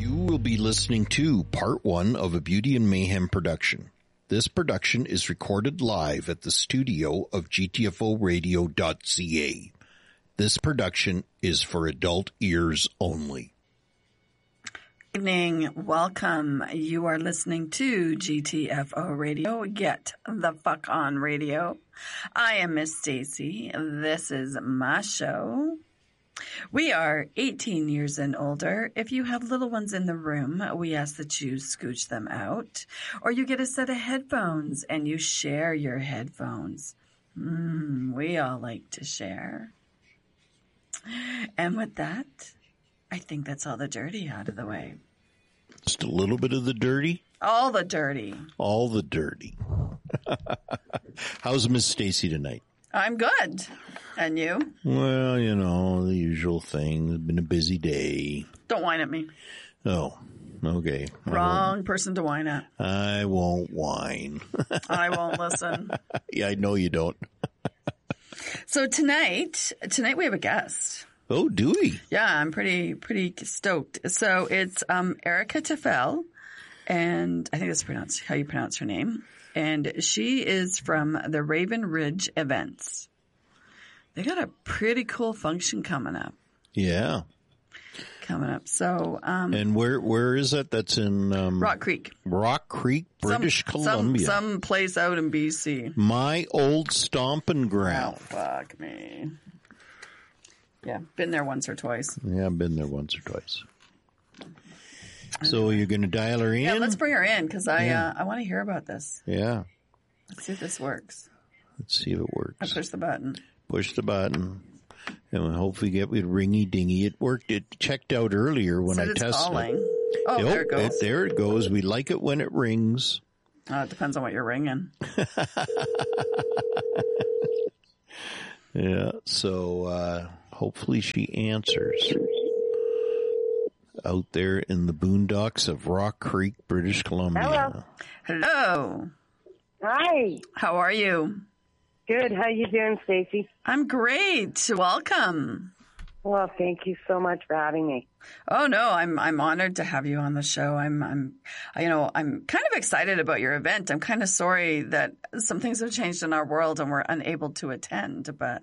You will be listening to part one of a Beauty and Mayhem production. This production is recorded live at the studio of GTFOradio.ca. This production is for adult ears only. Good evening. Welcome. You are listening to GTFO Radio. Get the fuck on radio. I am Miss Stacy. This is my show. We are 18 years and older. If you have little ones in the room, we ask that you scooch them out, or you get a set of headphones and you share your headphones. We all like to share. And with that, I think that's all the dirty out of the way. Just a little bit of the dirty? All the dirty. All the dirty. How's Miss Stacy tonight? I'm good. And you? Well, you know, the usual thing. It's been a busy day. Don't whine at me. Oh, okay. Wrong person to whine at. I won't whine. I won't listen. Yeah, I know you don't. So tonight we have a guest. Oh, do we? Yeah, I'm pretty stoked. So it's Erica Tefel, and I think that's how you pronounce her name. And she is from the Raven Ridge Events. They got a pretty cool function coming up. Yeah. So, and where is that? That's in Rock Creek. Rock Creek, British Columbia. Some place out in BC. My old stomping ground. Oh, fuck me. Yeah, been there once or twice. Yeah, I've been there once or twice. So you're going to dial her in? Yeah, let's bring her in because I want to hear about this. Yeah. Let's see if this works. Let's see if it works. I push the button. Push the button. And we'll hopefully get with ringy dingy. It worked. It checked out earlier when I tested calling. it. Oh, there it goes. There it goes. We like it when it rings. It depends on what you're ringing. Yeah. So hopefully she answers. Out there in the boondocks of Rock Creek, British Columbia. Hello. Hi. How are you? Good. How you doing, Stacy? I'm great. Welcome. Well, thank you so much for having me. Oh no, I'm honored to have you on the show. I'm kind of excited about your event. I'm kind of sorry that some things have changed in our world and we're unable to attend, but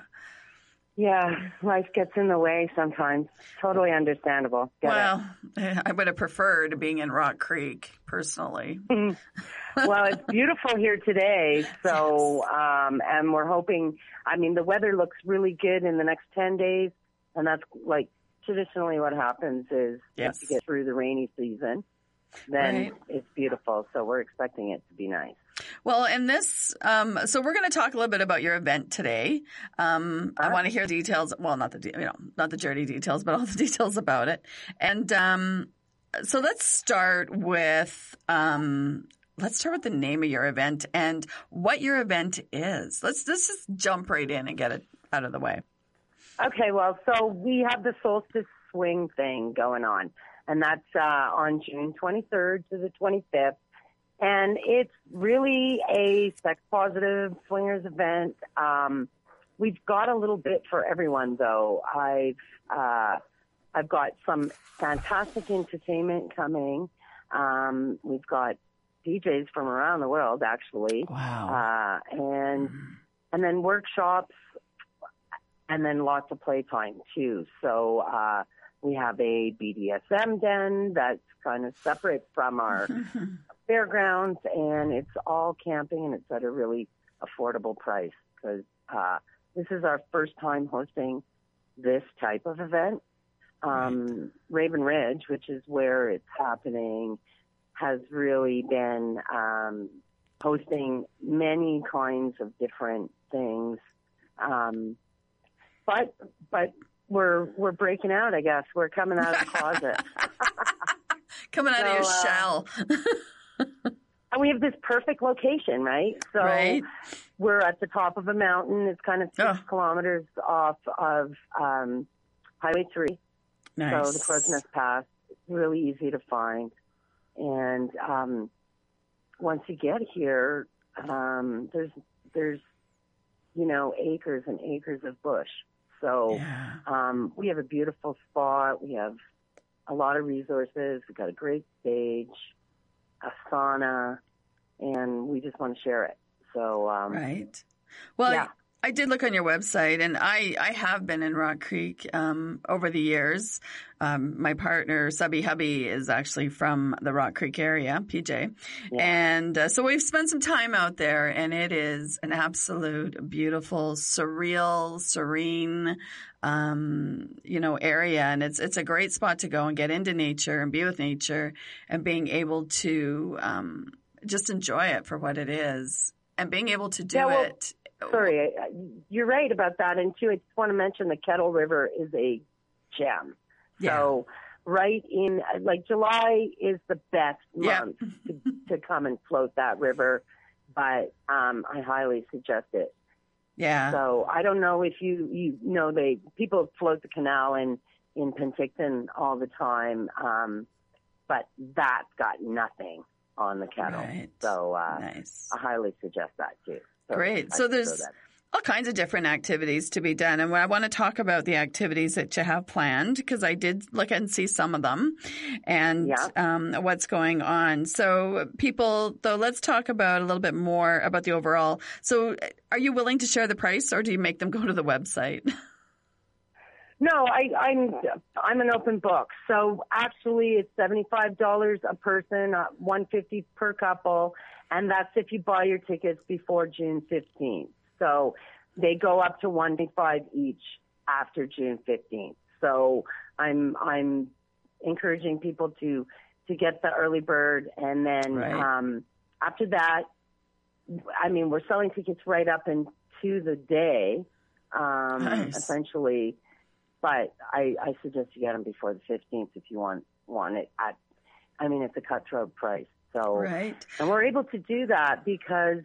yeah, life gets in the way sometimes. Totally understandable. I would have preferred being in Rock Creek, personally. Well, it's beautiful here today, so, yes. And we're hoping, the weather looks really good in the next 10 days, and that's like traditionally what happens is yes. Once you get through the rainy season, then right. It's beautiful, so we're expecting it to be nice. Well, in this, so we're going to talk a little bit about your event today. I want to hear details. Well, not the dirty details, but all the details about it. And so let's start with the name of your event and what your event is. Let's just jump right in and get it out of the way. Okay. Well, so we have the Solstice Swing thing going on, and that's on June 23rd to the 25th. And it's really a sex-positive swingers event. We've got a little bit for everyone, though. I've got some fantastic entertainment coming. We've got DJs from around the world, actually. Wow. And then workshops, and then lots of playtime too. So we have a BDSM den that's kind of separate from our fairgrounds, and it's all camping, and it's at a really affordable price because this is our first time hosting this type of event. Raven Ridge, which is where it's happening, has really been hosting many kinds of different things. But we're breaking out, I guess. We're coming out of the closet. Coming out of your shell. And we have this perfect location, right? So right. We're at the top of a mountain. It's kind of 6 kilometers off of Highway 3. Nice. So the Crow's Nest Pass. It's really easy to find. And once you get here, there's acres and acres of bush. So we have a beautiful spot. We have a lot of resources. We've got a great stage, a sauna, and we just want to share it. So, right. Well, yeah. I did look on your website, and I have been in Rock Creek over the years. My partner, Subby Hubby, is actually from the Rock Creek area, PJ. Yeah. And so we've spent some time out there, and it is an absolute beautiful, surreal, serene, area. And it's a great spot to go and get into nature and be with nature and being able to just enjoy it for what it is and being able to do it. Sorry, you're right about that. And too, I just want to mention the Kettle River is a gem. Yeah. So right in, July is the best month to come and float that river, but I highly suggest it. Yeah. So I don't know if you know, people float the canal in Penticton all the time, but that's got nothing on the Kettle. Right. So nice. I highly suggest that too. So great. So there's all kinds of different activities to be done. And I want to talk about the activities that you have planned because I did look and see some of them and what's going on. So let's talk about a little bit more about the overall. So are you willing to share the price or do you make them go to the website? No, I'm an open book. So actually it's $75 a person, $150 per couple. And that's if you buy your tickets before June 15th. So they go up to $125 each after June 15th. So I'm encouraging people to get the early bird. And then after that, I mean, we're selling tickets right up into the day, nice. essentially. But I suggest you get them before the 15th if you want it it's a cutthroat price. So, right. And we're able to do that because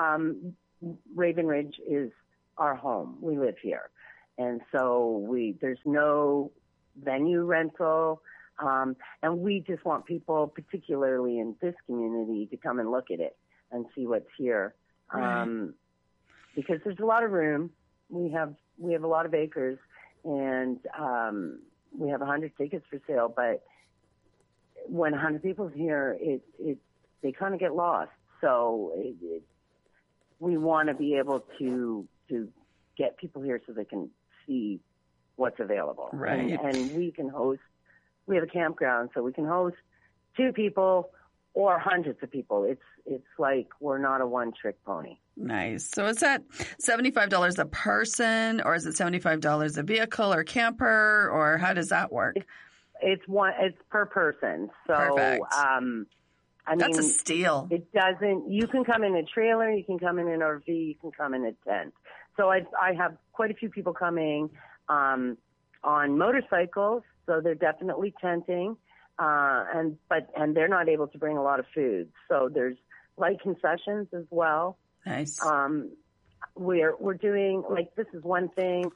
Raven Ridge is our home. We live here. And so there's no venue rental. And we just want people, particularly in this community, to come and look at it and see what's here. Right. Because there's a lot of room. We have a lot of acres and we have 100 tickets for sale, but when 100 people's here, they kind of get lost. So we want to be able to get people here so they can see what's available. Right. And we can host. We have a campground, so we can host 2 people or hundreds of people. It's like we're not a one-trick pony. Nice. So is that $75 a person, or is it $75 a vehicle or camper, or how does that work? It's per person. So, perfect. That's a mean, steal. It doesn't. You can come in a trailer. You can come in an RV. You can come in a tent. So I have quite a few people coming on motorcycles. So they're definitely tenting, and they're not able to bring a lot of food. So there's light concessions as well. Nice. We're doing, this is one thing.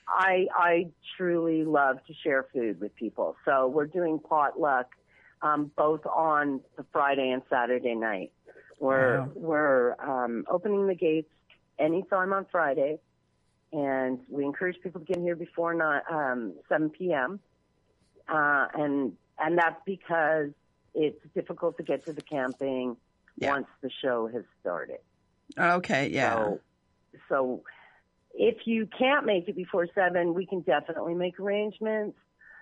I truly love to share food with people. So we're doing potluck, both on the Friday and Saturday night. We're opening the gates anytime on Friday, and we encourage people to get here before 7 p.m. And that's because it's difficult to get to the camping once the show has started. Okay, yeah. So if you can't make it before 7, we can definitely make arrangements.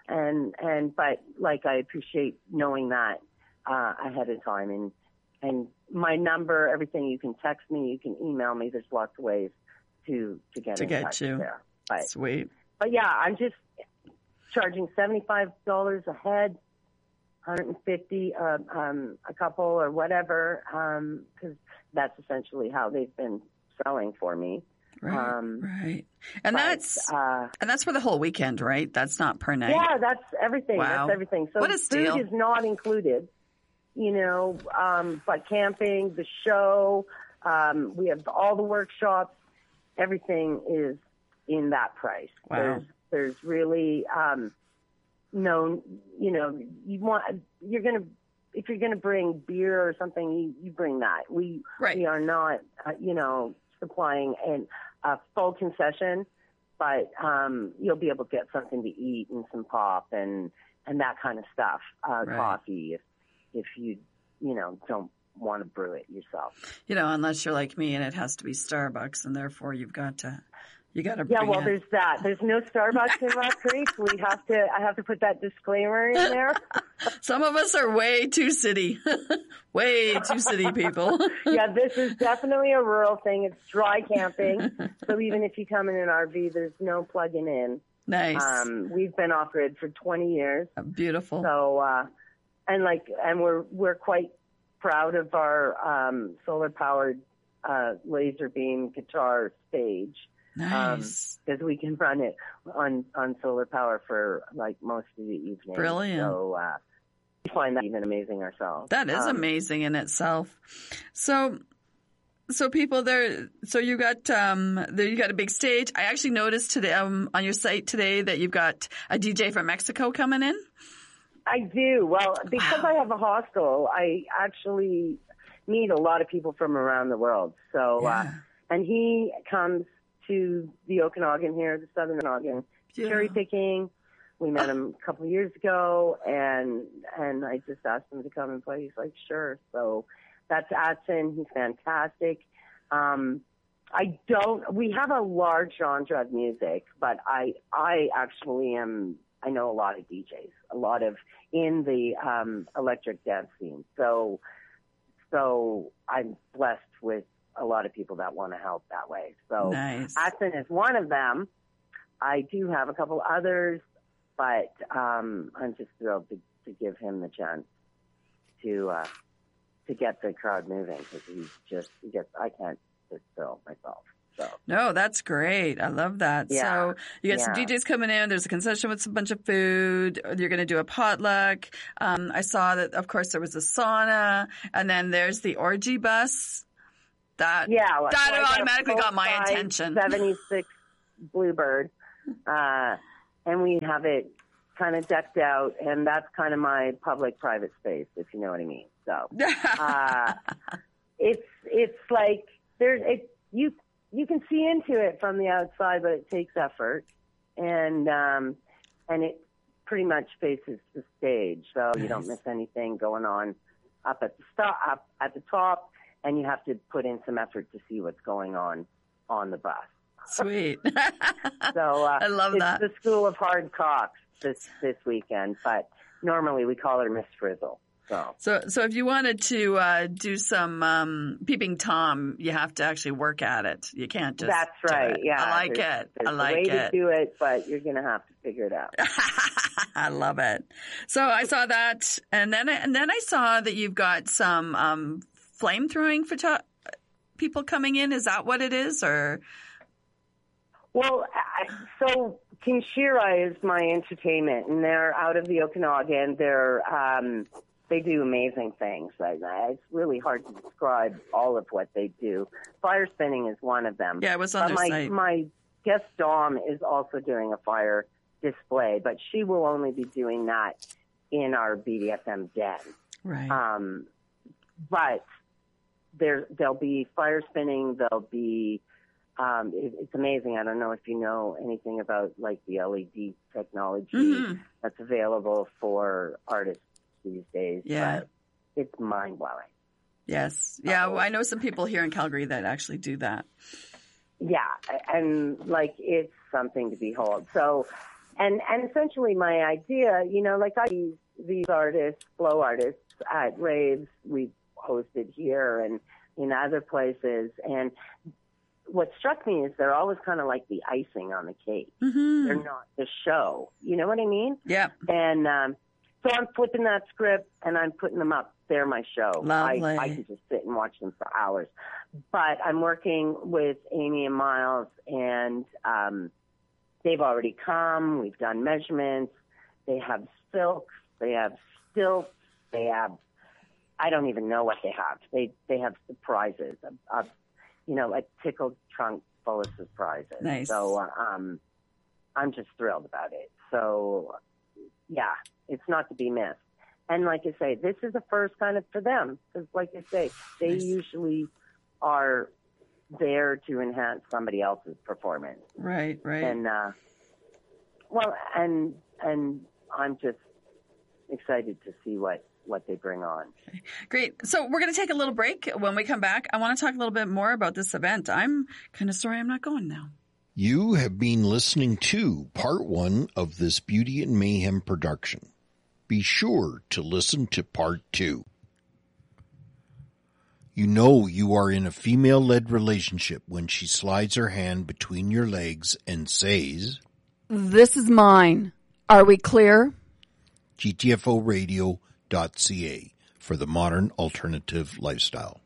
But I appreciate knowing that ahead of time. And my number, everything, you can text me, you can email me. There's lots of ways to get in touch there. Sweet. But yeah, I'm just charging $75 a head, $150 a couple or whatever, because that's essentially how they've been selling for me. Right. And that's for the whole weekend, right? That's not per night. Yeah, that's everything. Wow. That's everything. So what a steal. Food is not included, but camping, the show, we have all the workshops, everything is in that price. Wow. There's really if you're gonna bring beer or something, you bring that. We are not supplying a full concession, but you'll be able to get something to eat and some pop and that kind of stuff. Right. Coffee, if you don't want to brew it yourself. Unless you're like me and it has to be Starbucks, and therefore you got to bring it. There's that. There's no Starbucks in Rock Creek. I have to put that disclaimer in there. Some of us are way too city. Way too city people. Yeah, this is definitely a rural thing. It's dry camping. So even if you come in an RV, there's no plugging in. Nice. We've been off grid for 20 years. Beautiful. So, and we're quite proud of our solar powered laser beam guitar stage. Nice. Because we can run it on solar power for like most of the evening. Brilliant. So we find that even amazing ourselves. That is amazing in itself. So people there. So you got a big stage. I actually noticed today on your site today that you've got a DJ from Mexico coming in. I do. Well, because I have a hostel, I actually meet a lot of people from around the world. So and he comes to the Okanagan here, the Southern Okanagan, cherry picking. We met him a couple of years ago, and I just asked him to come and play. He's like, sure. So that's Atson. He's fantastic. We have a large genre of music, but I actually I know a lot of DJs, a lot of in the electric dance scene. So I'm blessed with a lot of people that want to help that way. So nice. Atson is one of them. I do have a couple others, but I'm just thrilled to give him the chance to get the crowd moving, because I can't just fill myself. So. No, that's great. I love that. Yeah. So you got some DJs coming in. There's a concession with a bunch of food. You're going to do a potluck. I saw that, of course, there was a sauna, and then there's the orgy bus. That automatically got my attention. 76 Bluebird, and we have it kind of decked out, and that's kind of my public-private space, if you know what I mean. So it's like you can see into it from the outside, but it takes effort, and it pretty much faces the stage, so you don't miss anything going on up at the top. And you have to put in some effort to see what's going on the bus. Sweet. So I love that. It's the School of Hard Cocks this weekend, but normally we call her Miss Frizzle. So if you wanted to do some peeping Tom, you have to actually work at it. You can't just. That's right. Do it. Yeah, I like it. There's a way to do it, but you're going to have to figure it out. I love it. So I saw that, and then I saw that you've got some flame-throwing people coming in. Is that what it is, or? Well, so Kinshira is my entertainment, and they're out of the Okanagan. They do amazing things. It's really hard to describe all of what they do. Fire spinning is one of them. Yeah, it was on their site. My guest Dom is also doing a fire display, but she will only be doing that in our BDSM den. Right. But there'll be fire spinning. There'll be it's amazing. I don't know if you know anything about like the LED technology that's available for artists these days. Yeah. But it's mind blowing. Yes. Yeah. Well, I know some people here in Calgary that actually do that. Yeah. And like, it's something to behold. So, and essentially my idea, like these artists, flow artists at raves we've hosted here and in other places. And what struck me is they're always kind of like the icing on the cake. Mm-hmm. They're not the show. You know what I mean? Yeah. And so I'm flipping that script and I'm putting them up. They're my show. Lovely. I can just sit and watch them for hours. But I'm working with Amy and Miles, and they've already come. We've done measurements. They have silks. They have stilts. They have, I don't even know what they have. They have surprises, a tickled trunk full of surprises. Nice. So I'm just thrilled about it. So, yeah, it's not to be missed. And like I say, this is a first kind of for them. Because like I say, they usually are there to enhance somebody else's performance. Right. And, and I'm just excited to see what they bring on. Okay. Great. So we're going to take a little break. When we come back, I want to talk a little bit more about this event. I'm kind of sorry I'm not going now. You have been listening to part 1 of this Beauty and Mayhem production. Be sure to listen to part 2. You know you are in a female-led relationship when she slides her hand between your legs and says, "This is mine. Are we clear?" GTFOradio.ca for the modern alternative lifestyle.